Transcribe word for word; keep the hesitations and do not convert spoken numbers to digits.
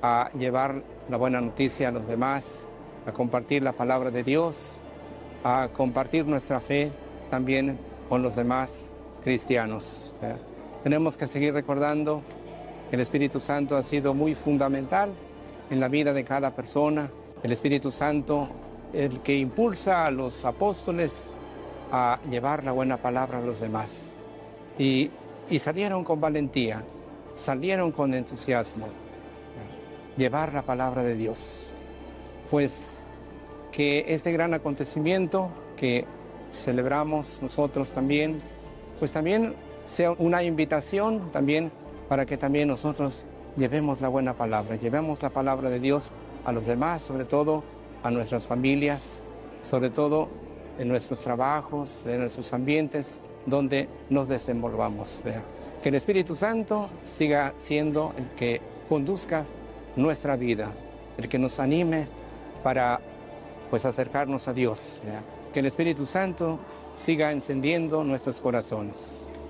a llevar la buena noticia a los demás, a compartir la palabra de Dios, a compartir nuestra fe también con los demás cristianos. ¿Verdad? Tenemos que seguir recordando que el Espíritu Santo ha sido muy fundamental en la vida de cada persona. El Espíritu Santo, el que impulsa a los apóstoles a llevar la buena palabra a los demás. Y, y salieron con valentía, salieron con entusiasmo, llevar la palabra de Dios. Pues que este gran acontecimiento que celebramos nosotros también, pues también sea una invitación también para que también nosotros llevemos la buena palabra, llevemos la palabra de Dios a los demás, sobre todo a nuestras familias, sobre todo en nuestros trabajos, en nuestros ambientes donde nos desenvolvamos. ¿Verdad? Que el Espíritu Santo siga siendo el que conduzca nuestra vida, el que nos anime para pues acercarnos a Dios. ¿Verdad? Que el Espíritu Santo siga encendiendo nuestros corazones.